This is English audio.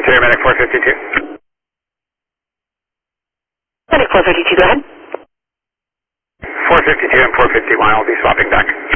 clear, Medic 452. Medic 452, go ahead. 452 and 451, I'll be swapping back.